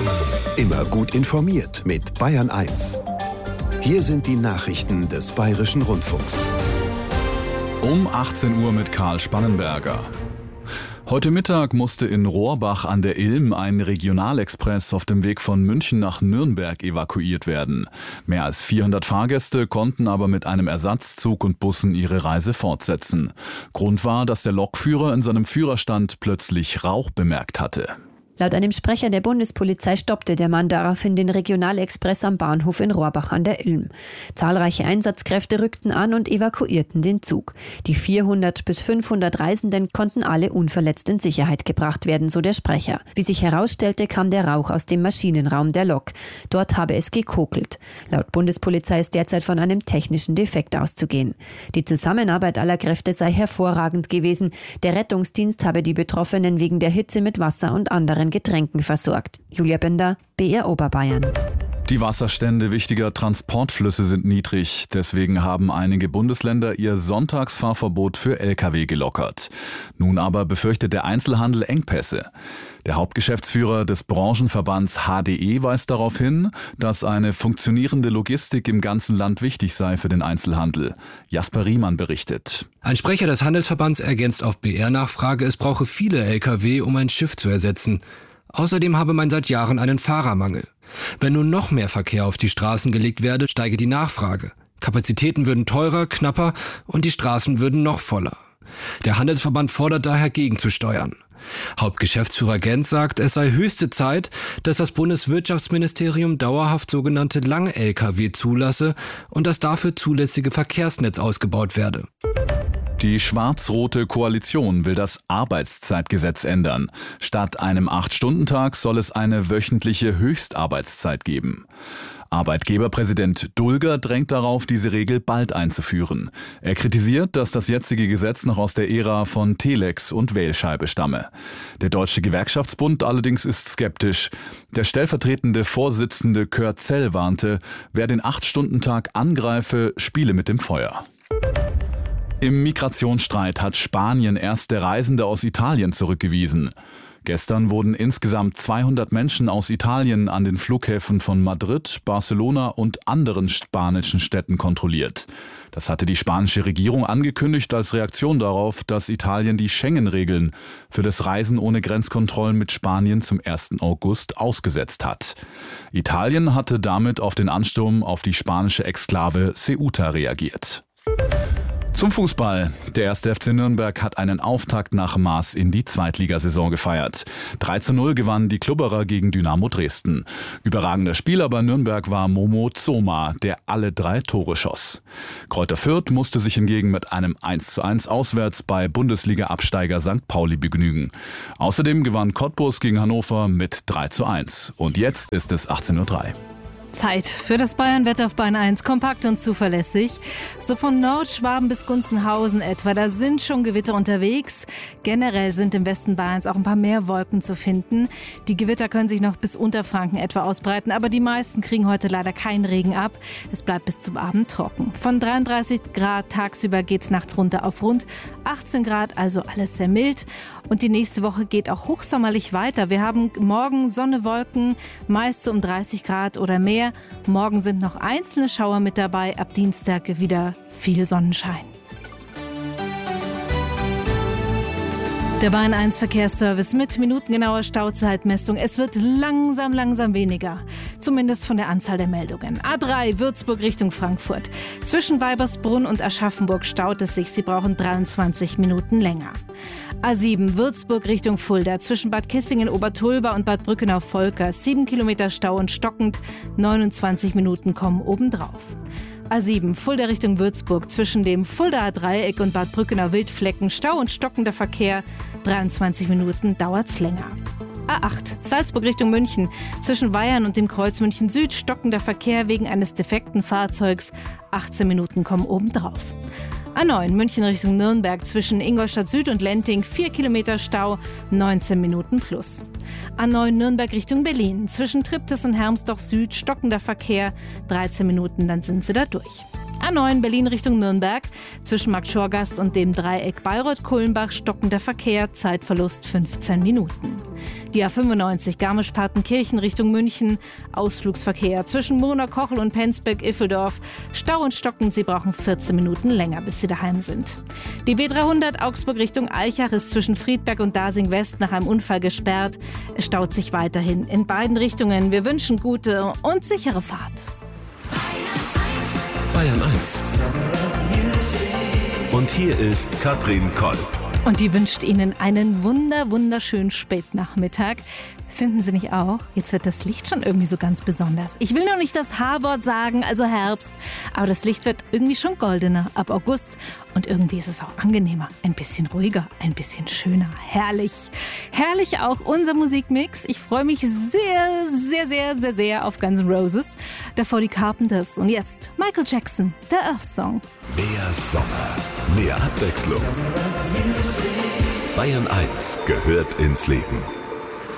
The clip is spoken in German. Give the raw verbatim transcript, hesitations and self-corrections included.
Immer gut informiert mit Bayern eins. Hier sind die Nachrichten des Bayerischen Rundfunks. Um achtzehn Uhr mit Karl Spannenberger. Heute Mittag musste in Rohrbach an der Ilm ein Regionalexpress auf dem Weg von München nach Nürnberg evakuiert werden. Mehr als vierhundert Fahrgäste konnten aber mit einem Ersatzzug und Bussen ihre Reise fortsetzen. Grund war, dass der Lokführer in seinem Führerstand plötzlich Rauch bemerkt hatte. Laut einem Sprecher der Bundespolizei stoppte der Mann daraufhin den Regionalexpress am Bahnhof in Rohrbach an der Ilm. Zahlreiche Einsatzkräfte rückten an und evakuierten den Zug. Die vierhundert bis fünfhundert Reisenden konnten alle unverletzt in Sicherheit gebracht werden, so der Sprecher. Wie sich herausstellte, kam der Rauch aus dem Maschinenraum der Lok. Dort habe es gekokelt. Laut Bundespolizei ist derzeit von einem technischen Defekt auszugehen. Die Zusammenarbeit aller Kräfte sei hervorragend gewesen. Der Rettungsdienst habe die Betroffenen wegen der Hitze mit Wasser und anderen Getränken versorgt. Julia Bender, B R Oberbayern. Die Wasserstände wichtiger Transportflüsse sind niedrig. Deswegen haben einige Bundesländer ihr Sonntagsfahrverbot für L K W gelockert. Nun aber befürchtet der Einzelhandel Engpässe. Der Hauptgeschäftsführer des Branchenverbands H D E weist darauf hin, dass eine funktionierende Logistik im ganzen Land wichtig sei für den Einzelhandel. Jasper Riemann berichtet. Ein Sprecher des Handelsverbands ergänzt auf B R-Nachfrage, es brauche viele L K W, um ein Schiff zu ersetzen. Außerdem habe man seit Jahren einen Fahrermangel. Wenn nun noch mehr Verkehr auf die Straßen gelegt werde, steige die Nachfrage. Kapazitäten würden teurer, knapper und die Straßen würden noch voller. Der Handelsverband fordert daher gegenzusteuern. Hauptgeschäftsführer Gens sagt, es sei höchste Zeit, dass das Bundeswirtschaftsministerium dauerhaft sogenannte Lang-L K W zulasse und das dafür zulässige Verkehrsnetz ausgebaut werde. Die schwarz-rote Koalition will das Arbeitszeitgesetz ändern. Statt einem acht-Stunden-Tag soll es eine wöchentliche Höchstarbeitszeit geben. Arbeitgeberpräsident Dulger drängt darauf, diese Regel bald einzuführen. Er kritisiert, dass das jetzige Gesetz noch aus der Ära von Telex und Wählscheibe stamme. Der Deutsche Gewerkschaftsbund allerdings ist skeptisch. Der stellvertretende Vorsitzende Körzell warnte, wer den acht-Stunden-Tag angreife, spiele mit dem Feuer. Im Migrationsstreit hat Spanien erste Reisende aus Italien zurückgewiesen. Gestern wurden insgesamt zweihundert Menschen aus Italien an den Flughäfen von Madrid, Barcelona und anderen spanischen Städten kontrolliert. Das hatte die spanische Regierung angekündigt als Reaktion darauf, dass Italien die Schengen-Regeln für das Reisen ohne Grenzkontrollen mit Spanien zum ersten August ausgesetzt hat. Italien hatte damit auf den Ansturm auf die spanische Exklave Ceuta reagiert. Zum Fußball. Der erste F C Nürnberg hat einen Auftakt nach Maß in die Zweitligasaison gefeiert. drei zu null gewannen die Klubberer gegen Dynamo Dresden. Überragender Spieler bei Nürnberg war Momo Zoma, der alle drei Tore schoss. Kräuter Fürth musste sich hingegen mit einem eins zu eins auswärts bei Bundesliga-Absteiger Sankt Pauli begnügen. Außerdem gewann Cottbus gegen Hannover mit drei zu eins. Und jetzt ist es achtzehn Uhr drei. Zeit für das Bayern-Wetter auf Bayern eins. Kompakt und zuverlässig. So von Nordschwaben bis Gunzenhausen etwa. Da sind schon Gewitter unterwegs. Generell sind im Westen Bayerns auch ein paar mehr Wolken zu finden. Die Gewitter können sich noch bis Unterfranken etwa ausbreiten. Aber die meisten kriegen heute leider keinen Regen ab. Es bleibt bis zum Abend trocken. Von dreiunddreißig Grad tagsüber geht's nachts runter auf rund achtzehn Grad. Also alles sehr mild. Und die nächste Woche geht auch hochsommerlich weiter. Wir haben morgen Sonne, Wolken, meist so um dreißig Grad oder mehr. Morgen sind noch einzelne Schauer mit dabei, ab Dienstag wieder viel Sonnenschein. Der Bayern eins Verkehrsservice mit minutengenauer Stauzeitmessung. Es wird langsam, langsam weniger. Zumindest von der Anzahl der Meldungen. A drei Würzburg Richtung Frankfurt. Zwischen Weibersbrunn und Aschaffenburg staut es sich. Sie brauchen dreiundzwanzig Minuten länger. A sieben Würzburg Richtung Fulda. Zwischen Bad Kissingen, Obertulba und Bad Brückenau-Volker. sieben Kilometer Stau und stockend. neunundzwanzig Minuten kommen obendrauf. A sieben Fulda Richtung Würzburg. Zwischen dem Fuldaer Dreieck und Bad Brückenau-Wildflecken Stau und stockender Verkehr. dreiundzwanzig Minuten dauert's länger. A acht Salzburg Richtung München. Zwischen Weyern und dem Kreuz München Süd stockender Verkehr wegen eines defekten Fahrzeugs. achtzehn Minuten kommen obendrauf. A neun München Richtung Nürnberg. Zwischen Ingolstadt Süd und Lenting vier Kilometer Stau, neunzehn Minuten plus. A neun Nürnberg Richtung Berlin. Zwischen Triptis und Hermsdorf Süd stockender Verkehr, dreizehn Minuten, dann sind sie da durch. A neun Berlin Richtung Nürnberg. Zwischen Markt Schorgast und dem Dreieck Bayreuth-Kulmbach stockender Verkehr, Zeitverlust fünfzehn Minuten. Die A fünfundneunzig Garmisch-Partenkirchen Richtung München. Ausflugsverkehr zwischen Murner-Kochel und Penzberg-Iffeldorf. Stau und Stocken, Sie brauchen vierzehn Minuten länger, bis Sie daheim sind. Die B dreihundert Augsburg Richtung Aichach ist zwischen Friedberg und Dasing West nach einem Unfall gesperrt. Es staut sich weiterhin in beiden Richtungen. Wir wünschen gute und sichere Fahrt. Bayern eins. Und hier ist Katrin Kolb. Und die wünscht Ihnen einen wunder, wunderschönen Spätnachmittag. Finden Sie nicht auch? Jetzt wird das Licht schon irgendwie so ganz besonders. Ich will noch nicht das H-Wort sagen, also Herbst. Aber das Licht wird irgendwie schon goldener ab August. Und irgendwie ist es auch angenehmer. Ein bisschen ruhiger, ein bisschen schöner. Herrlich. Herrlich auch unser Musikmix. Ich freue mich sehr, sehr, sehr, sehr, sehr auf Guns N' Roses. Davor die Carpenters. Und jetzt Michael Jackson, der Earth Song. Mehr Sommer, mehr Abwechslung. Bayern eins gehört ins Leben.